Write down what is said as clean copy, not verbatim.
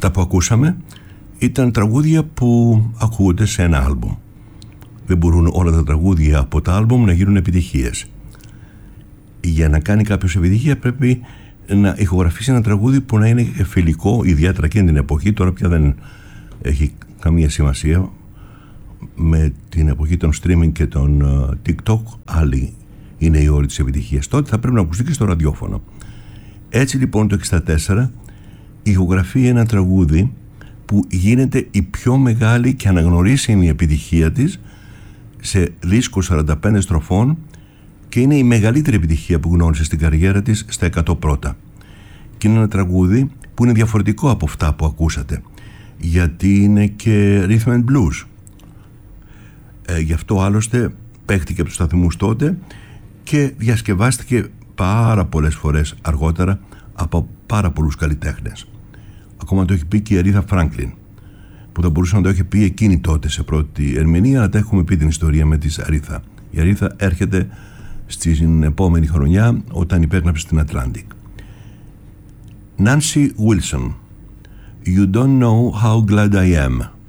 Αυτά που ακούσαμε ήταν τραγούδια που ακούγονται σε ένα άλμπουμ. Δεν μπορούν όλα τα τραγούδια από τα άλμπουμ να γίνουν επιτυχίες. Για να κάνει κάποιος επιτυχία πρέπει να ηχογραφήσει ένα τραγούδι που να είναι φιλικό, ιδιαίτερα εκείνη την εποχή. Τώρα πια δεν έχει καμία σημασία. Με την εποχή των streaming και των TikTok, άλλη είναι η όρη της επιτυχίας. Τότε θα πρέπει να ακουστεί και στο ραδιόφωνο. Έτσι λοιπόν το 1964 ηχογραφεί ένα τραγούδι που γίνεται η πιο μεγάλη και αναγνωρίσιμη επιτυχία της σε δίσκο 45 στροφών και είναι η μεγαλύτερη επιτυχία που γνώρισε στην καριέρα της στα 100 πρώτα. Και είναι ένα τραγούδι που είναι διαφορετικό από αυτά που ακούσατε, γιατί είναι και rhythm and blues. Γι' αυτό άλλωστε παίχτηκε από τους σταθμούς τότε και διασκευάστηκε πάρα πολλές φορές αργότερα από πάρα πολλούς καλλιτέχνες. Ακόμα το έχει πει και η Αρίθα Φράνκλιν, που θα μπορούσε να το έχει πει εκείνη τότε σε πρώτη ερμηνεία, αλλά τα έχουμε πει την ιστορία με της Αρίθα. Η Αρίθα έρχεται στην επόμενη χρονιά όταν υπέγραψε στην Atlantic. Nancy Wilson, You don't know how glad I am.